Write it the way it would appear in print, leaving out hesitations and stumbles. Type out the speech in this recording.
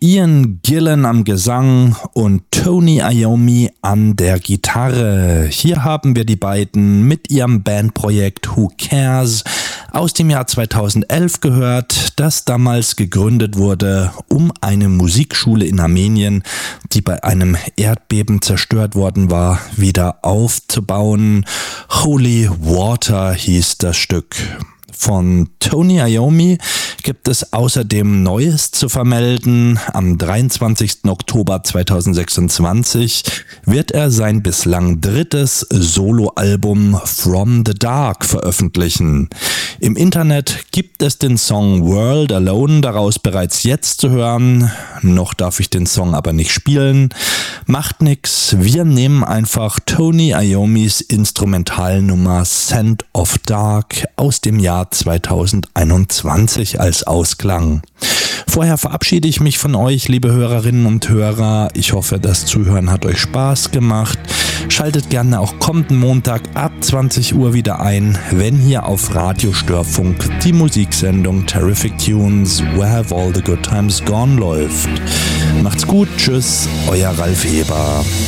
Ian Gillan am Gesang und Tony Iommi an der Gitarre. Hier haben wir die beiden mit ihrem Bandprojekt Who Cares aus dem Jahr 2011 gehört, das damals gegründet wurde, um eine Musikschule in Armenien, die bei einem Erdbeben zerstört worden war, wieder aufzubauen. Holy Water hieß das Stück. Von Tony Iommi gibt es außerdem Neues zu vermelden. Am 23. Oktober 2026 wird er sein bislang drittes Soloalbum From the Dark veröffentlichen. Im Internet gibt es den Song World Alone daraus bereits jetzt zu hören. Noch darf ich den Song aber nicht spielen. Macht nix, wir nehmen einfach Tony Iommis Instrumentalnummer Scent of Dark aus dem Jahr 2021 als Ausklang. Vorher verabschiede ich mich von euch, liebe Hörerinnen und Hörer. Ich hoffe, das Zuhören hat euch Spaß gemacht. Schaltet gerne auch kommenden Montag ab 20 Uhr wieder ein, wenn hier auf Radio Störfunk die Musiksendung Terrific Tunes Where Have All the Good Times Gone läuft. Macht's gut, tschüss, euer Ralf Heber.